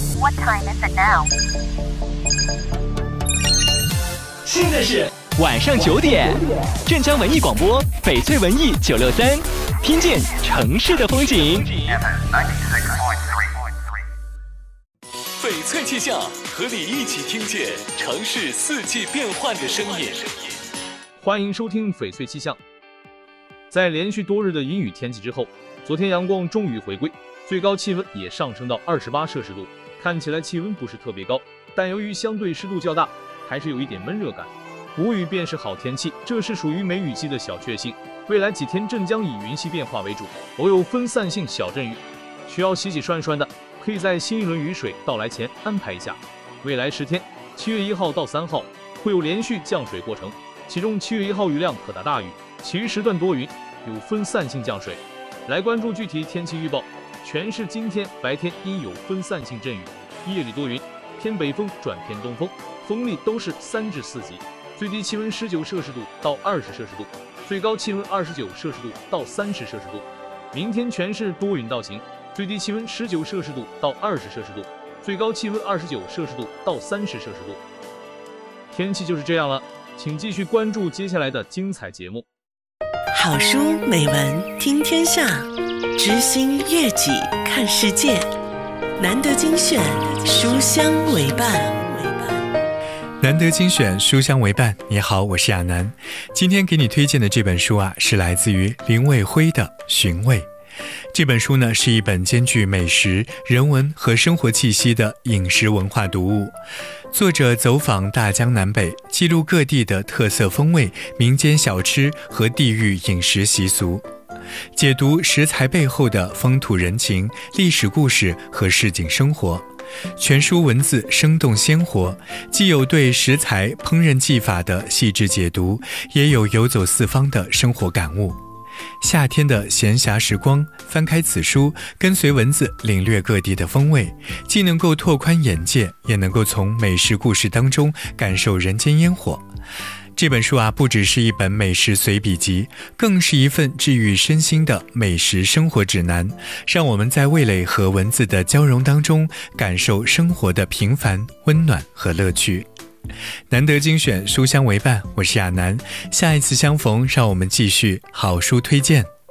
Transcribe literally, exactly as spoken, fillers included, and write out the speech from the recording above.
What time is it now? 现在是晚上九点，镇江文艺广播，翡翠文艺九六三，听见城市的风景。翡翠气象，和你一起听见城市四季变换的声音。 欢迎收听翡翠气象。在连续多日的阴雨天气之后，昨天阳光终于回归，最高气温也上升到二十八摄氏度。看起来气温不是特别高，但由于相对湿度较大，还是有一点闷热感。无雨便是好天气，这是属于梅雨季的小确幸。未来几天镇江以云系变化为主，偶有分散性小阵雨，需要洗洗涮涮的，可以在新一轮雨水到来前安排一下。未来十天，七月一号到三号会有连续降水过程，其中七月一号雨量可达大雨，其余时段多云，有分散性降水。来关注具体天气预报。全市今天白天阴有分散性阵雨，夜里多云，偏北风转偏东风，风力都是三至四级，最低气温十九摄氏度到二十摄氏度，最高气温二十九摄氏度到三十摄氏度。明天全市多云到晴，最低气温十九摄氏度到二十摄氏度，最高气温二十九摄氏度到三十摄氏度。天气就是这样了，请继续关注接下来的精彩节目。 好书美文听天下，知心悦己看世界，难得精选，书香为伴。 难得精选，书香为伴。你好，我是亚楠。今天给你推荐的这本书啊，是来自于林卫辉的《寻味》。这本书呢，是一本兼具美食、人文和生活气息的饮食文化读物。作者走访大江南北，记录各地的特色风味、民间小吃和地域饮食习俗，解读食材背后的风土人情、历史故事和市井生活。全书文字生动鲜活，既有对食材烹饪技法的细致解读，也有游走四方的生活感悟。夏天的闲暇时光，翻开此书，跟随文字领略各地的风味，既能够拓宽眼界，也能够从美食故事当中感受人间烟火。这本书啊，不只是一本美食随笔集，更是一份治愈身心的美食生活指南，让我们在味蕾和文字的交融当中，感受生活的平凡、温暖和乐趣。难得精选，书香为伴，我是亚楠。下一次相逢，让我们继续好书推荐。